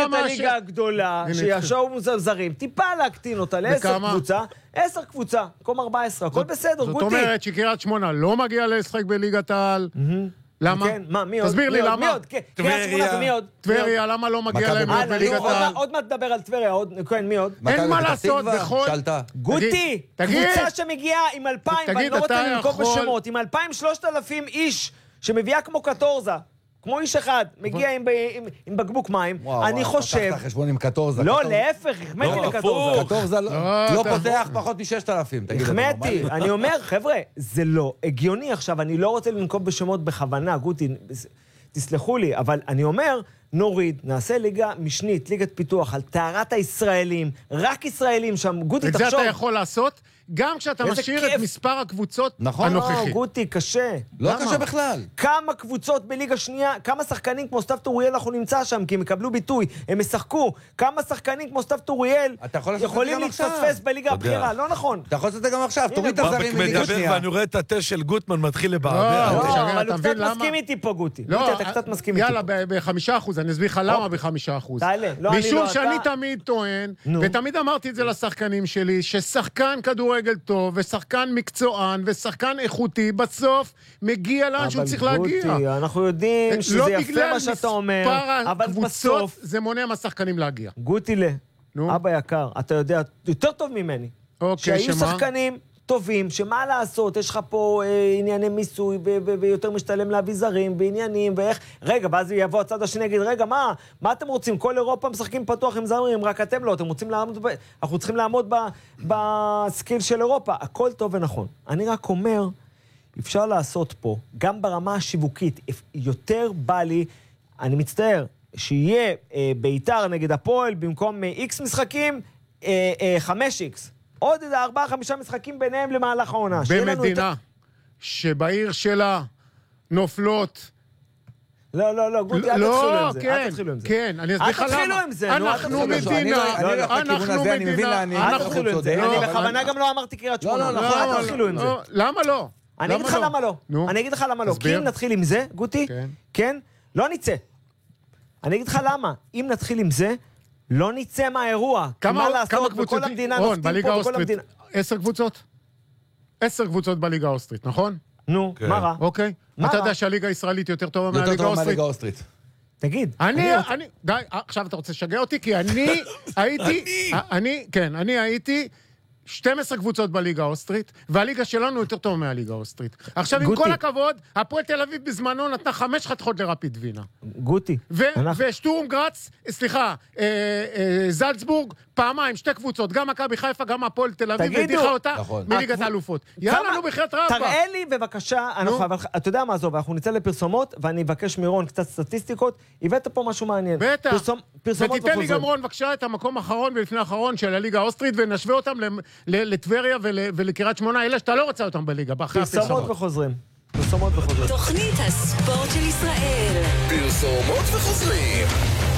את הליגה הגדולה, שישאו זרים, טיפה להקטין אותה ל10 קבוצה, 10 קבוצה, מקום 14, הכל בסדר, גוטי. זאת אומרת שקריית שמונה לא מגיע לשחק בליגת העל. למה? תסביר לי למה. טבריה, למה לא מגיע להם בליגת העל? עוד מעט נדבר על טבריה, כן, מי עוד? אין מה לעשות בכל... גוטי, קבוצה שמגיעה עם 2,000, ואני לא רוצה לנקוב בשמות, עם 2,000-3,000 איש, שמביאה כמו קטורזה, כמו איש אחד, מגיע עם בקבוק מים, אני חושב... פתחת חשבון עם קטורזה. לא, להפך, החמאתי לקטורזה. קטורזה לא פותח פחות מ6,000. החמאתי, אני אומר, חבר'ה, זה לא הגיוני עכשיו, אני לא רוצה לנקוב בשמות בכוונה, גוטי, תסלחו לי, אבל אני אומר, נוריד, נעשה ליגה משנית, ליגת פיתוח, על טהרת הישראלים, רק ישראלים שם, גוטי, תחשוב. את זה אתה יכול לעשות? גם כשאתה משאיר את מספר הקבוצות הנוכחי. לא, גוטי, קשה. לא קשה בכלל. כמה קבוצות בליגה שנייה, כמה שחקנים כמו סתיו טוריאל אנחנו נמצא שם, כי הם יקבלו ביטוי, הם משחקו. כמה שחקנים כמו סתיו טוריאל יכולים להתפספס בליגה הבחירה, לא נכון. אתה יכול לעשות את זה גם עכשיו, תוריד את הזרים מליגה שנייה. ואני רואה את התה של גוטמן מתחיל לבעבר. לא, אבל הוא קצת מסכים איתי פה, גוטי. גוטי, אתה קצת מסכים איתי. יאללה, ב5%, אני אסביר לך למה ב5%. משום שאני תמיד טוען, ותמיד אמרתי את זה לשחקנים שלי, ששחקן כדורגל טוב, ושחקן מקצוען, ושחקן איכותי, בסוף מגיע לאן שהוא צריך להגיע. אבל גוטי, אנחנו יודעים שזה יפה מה שאתה אומר, אבל בסוף... זה מונע מהשחקנים להגיע. גוטי אבא יקר, אתה יודע יותר טוב ממני. שהיו שחקנים טובים, שמה לעשות, יש לך פה ענייני מיסוי, ויותר משתלם להביא זרים, בעניינים, ואיך... רגע, ואז יבוא הצד השני, יגיד, רגע, מה אתם רוצים? כל אירופה משחקים פתוח עם זרים, רק אתם לא, אנחנו צריכים לעמוד בסקיל של אירופה. הכל טוב ונכון. אני רק אומר, אפשר לעשות פה, גם ברמה השיווקית, יותר בא לי, אני מצטער, שיהיה ביתר נגד הפועל, במקום X משחקים, 5X. עוד איזה 4-5 משחקים ביניהם למהלך העונה. במדינה שבעיר שלה נופלות... לא, גוטי, אל תתחילו עם זה. כן, אני אסביר לך למה. אל תתחילו עם זה. אנחנו מדינה. אל תתחילו עם זה. אני בכוונה גם לא אמרתי קריית שמונה. אל תתחילו עם זה. למה לא? אני אגיד לך למה לא. אני אגיד לך למה לא. כי אם נתחיל עם זה, גוטי, כן, לא נצא. אני אגיד לך למה. אם נתחיל עם זה, לא נצא מהאירוע. כמה קבוצות? רון, בליגה האוסטרית. 10 קבוצות? 10 קבוצות בליגה האוסטרית, נכון? נו, מה רע? אוקיי. אתה יודע שהליגה הישראלית יותר טובה מהליגה האוסטרית? תגיד. די, עכשיו אתה רוצה לשגע אותי? כי אני הייתי 12 קבוצות בליגה האוסטרית, והליגה שלנו יותר טוב מהליגה האוסטרית. עכשיו, עם כל הכבוד, הפועל תל אביב בזמנו נתנה 5 חתכות לרפיד וינה. גוטי. ושטורם גרץ, סליחה, זלצבורג, פעמיים, 2 קבוצות, גם מכבי חיפה, גם הפועל תל אביב, ודיחה אותה מליגת האלופות. יאללה, נו, בחייאת רבה. תראה לי בבקשה, אתה יודע מה זו, אנחנו נצא לפרסומות, ואני אבקש מרון קצת סטטיסטיקות, הבאת פה משהו מעניין. בטח. ותיתן לי גם רון, בבקשה, את המקום האחרון ולפני האחרון של הליגה האוסטרית, ונשווה אותם לטבריה ולקריית שמונה, אלה שאתה לא רוצה אותם בליגה, פרסומות וחוזרים. תוכנית הספורט של ישראל. פרסומות וחוזרים.